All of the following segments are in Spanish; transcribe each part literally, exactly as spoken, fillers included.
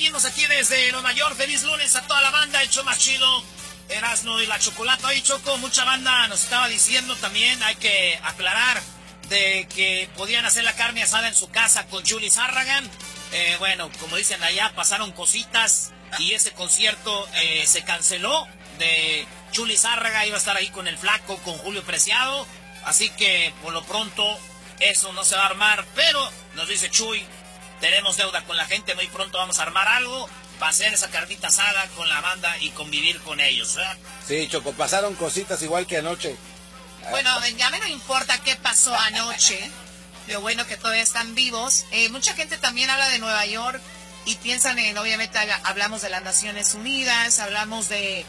seguimos aquí desde Nueva York. Feliz lunes a toda la banda, el show más chido, Erasmo y la Chocolata. Hoy, Choco, mucha banda nos estaba diciendo también, hay que aclarar, de que podían hacer la carne asada en su casa con Julie Zárragan. Eh, bueno, como dicen allá, pasaron cositas y ese concierto eh, se canceló. De Julie Zárraga iba a estar ahí con el Flaco, con Julio Preciado. Así que, por lo pronto, eso no se va a armar. Pero, nos dice Chuy, tenemos deuda con la gente, muy pronto vamos a armar algo para hacer esa carnita asada con la banda y convivir con ellos, ¿eh? Sí, Choco, pasaron cositas igual que anoche. Bueno, ya me no importa qué pasó anoche, lo bueno que todavía están vivos. Eh, mucha gente también habla de Nueva York y piensan en, obviamente hablamos de las Naciones Unidas, hablamos de,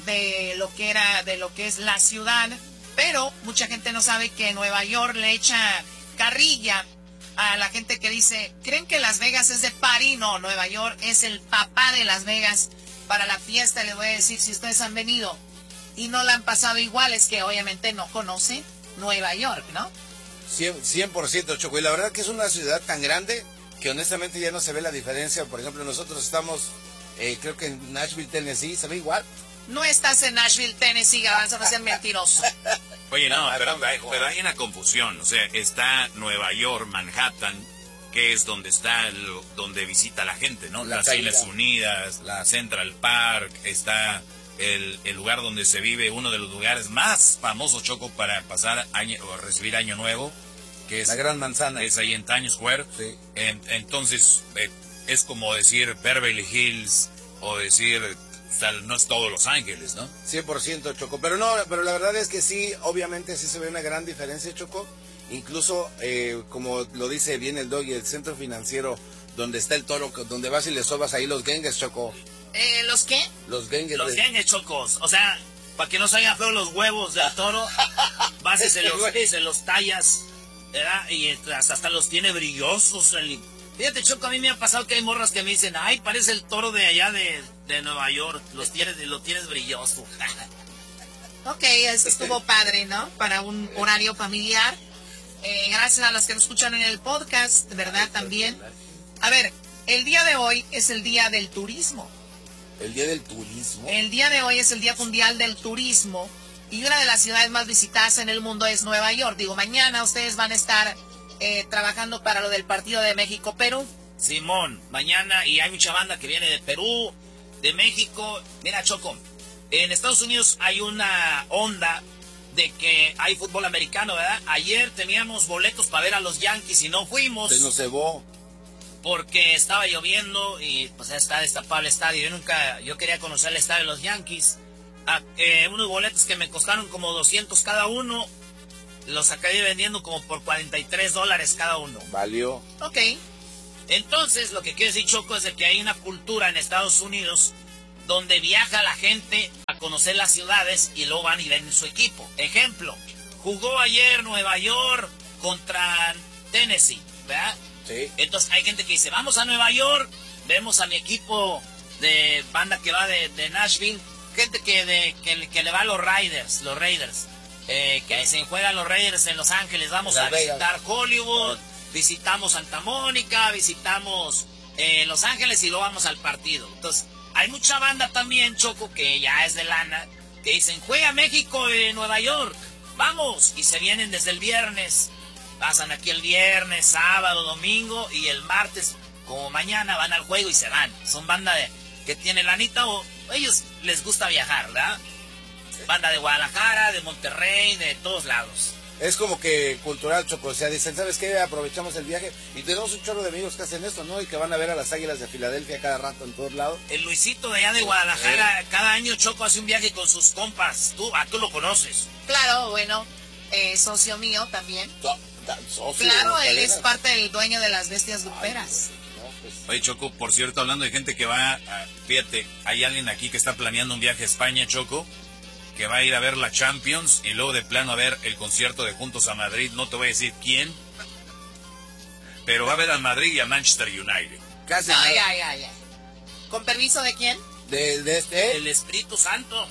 de lo que era, de lo que es la ciudad, pero mucha gente no sabe que Nueva York le echa carrilla a la gente que dice, ¿creen que Las Vegas es de party? No, Nueva York es el papá de Las Vegas para la fiesta. Les voy a decir, si ustedes han venido y no la han pasado igual, es que obviamente no conocen Nueva York, ¿no? cien por ciento, Choco, y la verdad que es una ciudad tan grande que honestamente ya no se ve la diferencia. Por ejemplo, nosotros estamos, eh, creo que en Nashville, Tennessee, ¿se ve igual? No estás en Nashville, Tennessee, Gabanzo, no seas mentiroso. Oye, no, pero, pero hay una confusión. O sea, está Nueva York, Manhattan, que es donde está, el, donde visita la gente, ¿no? La Las caída. Islas Unidas, la Central Park, está el, el lugar donde se vive, uno de los lugares más famosos, Choco, para pasar año, o recibir Año Nuevo, que es La Gran Manzana. es ahí en Times Square. Sí. En, entonces, eh, es como decir Beverly Hills, o decir, o sea, no es todo Los Ángeles, ¿no? cien por ciento, Choco, pero no, pero la verdad es que sí, obviamente sí se ve una gran diferencia, Choco. Incluso, eh, como lo dice bien el Doggy, el centro financiero donde está el toro, donde vas y le sobas ahí los gengues, Choco. Eh, ¿Los qué? Los gengues. Los de- gengues, Chocos. O sea, para que no se hagan feos los huevos del toro, vas y se los, se los tallas, ¿verdad? Y hasta, hasta los tiene brillosos. El... Fíjate, Choco, a mí me ha pasado que hay morras que me dicen, ay, parece el toro de allá de, de Nueva York. Los tienes, lo tienes brilloso. Ok, eso estuvo padre, ¿no? Para un horario familiar. Eh, gracias a los que nos escuchan en el podcast, ¿verdad? También. A ver, el día de hoy es el día del turismo. El día del turismo. El día de hoy es el Día Mundial del Turismo y una de las ciudades más visitadas en el mundo es Nueva York. Digo, mañana ustedes van a estar eh, trabajando para lo del partido de México-Perú. Simón, mañana, y hay mucha banda que viene de Perú, de México. Mira, Choco, en Estados Unidos hay una onda de que hay fútbol americano, ¿verdad? Ayer teníamos boletos para ver a los Yankees y no fuimos. Se nos cebó. Porque estaba lloviendo y pues está destapado el estadio. Yo nunca, yo quería conocer el estadio de los Yankees. Ah, eh, unos boletos que me costaron como doscientos cada uno, los acabé vendiendo como por cuarenta y tres dólares cada uno. Valió. Ok. Entonces, lo que quiero decir, Choco, es de que hay una cultura en Estados Unidos donde viaja la gente a conocer las ciudades y luego van y ven su equipo. Ejemplo, jugó ayer Nueva York contra Tennessee, ¿verdad? Sí. Entonces hay gente que dice, vamos a Nueva York, vemos a mi equipo de banda que va de, de Nashville, gente que, de, que, que le va a los Raiders, los Raiders, eh, que se juegan los Raiders en Los Ángeles, vamos Las a Vegas. visitar Hollywood, visitamos Santa Mónica, visitamos eh, Los Ángeles y luego vamos al partido. Entonces hay mucha banda también, Choco, que ya es de lana, que dicen, juega México en Nueva York, vamos, y se vienen desde el viernes. Pasan aquí el viernes, sábado, domingo y el martes, como mañana, van al juego y se van. Son banda de que tiene lanita o ellos les gusta viajar, ¿verdad? Banda de Guadalajara, de Monterrey, de todos lados. Es como que cultural, Choco. O sea, dicen, ¿sabes qué? Aprovechamos el viaje. Y tenemos un chorro de amigos que hacen esto, ¿no? Y que van a ver a las Águilas de Filadelfia cada rato en todos lados. El Luisito de allá de Guadalajara, cada año Choco hace un viaje con sus compas. Tú, ah, tú lo conoces. Claro, bueno, eh, socio mío también. So- da- socio, Claro, él colegas. es parte del dueño de las bestias gruperas. No, pues, Oye, Choco, por cierto, hablando de gente que va, a- fíjate, hay alguien aquí que está planeando un viaje a España, Choco, que va a ir a ver la Champions y luego de plano a ver el concierto de Juntos a Madrid. No te voy a decir quién, pero va a ver al Madrid y a Manchester United. casi Ay, nada. ay, ay, ay. ¿Con permiso de quién? De, de este. El Espíritu Santo.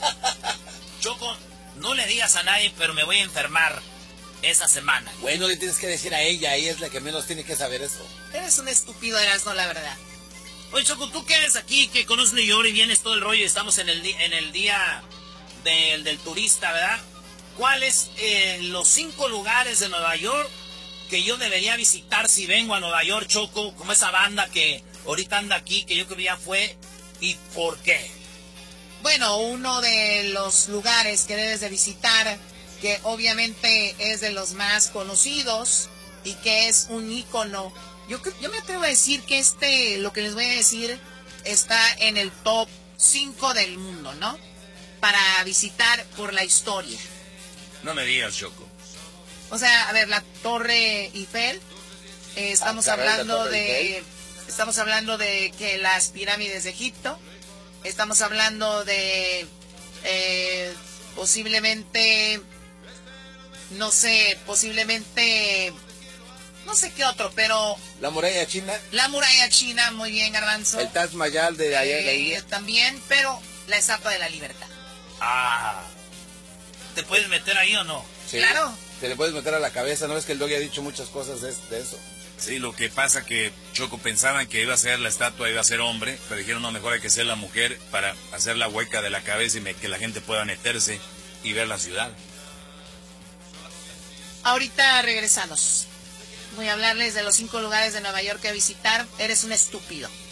Choco, no le digas a nadie, pero me voy a enfermar esa semana. Bueno, le tienes que decir a ella, ella es la que menos tiene que saber eso. Eres un estúpido, Erasmo, la verdad. Oye, Choco, tú que eres aquí, que conoces New York y vienes todo el rollo y estamos en el, di en el día del, del turista, ¿verdad? ¿Cuáles eh, los cinco lugares de Nueva York que yo debería visitar si vengo a Nueva York, Choco? Como esa banda que ahorita anda aquí, que yo creo que ya fue, ¿y por qué? Bueno, uno de los lugares que debes de visitar, que obviamente es de los más conocidos y que es un ícono. Yo, yo me atrevo a decir que este, lo que les voy a decir, está en el top cinco del mundo, ¿no? Para visitar por la historia. No me digas, Choco. O sea, a ver, la Torre Eiffel, eh, estamos Ah, caray, hablando la Torre de, Eiffel. estamos hablando de que las pirámides de Egipto, estamos hablando de eh, posiblemente, no sé, posiblemente, no sé qué otro, pero La muralla china, la muralla china, muy bien, Garbanzo. el Taj Mahal de allá de Eh, ahí. también, pero la Estatua de la Libertad. Ah, ¿te puedes meter ahí o no? Sí, Claro. te le puedes meter a la cabeza, ¿no? Es que el Doggy ha dicho muchas cosas de, de eso. Sí, lo que pasa que Choco pensaban que iba a ser la estatua, iba a ser hombre, pero dijeron no, mejor hay que ser la mujer para hacer la hueca de la cabeza y me, que la gente pueda meterse y ver la ciudad. Ahorita regresamos. Voy a hablarles de los cinco lugares de Nueva York que visitar. Eres un estúpido.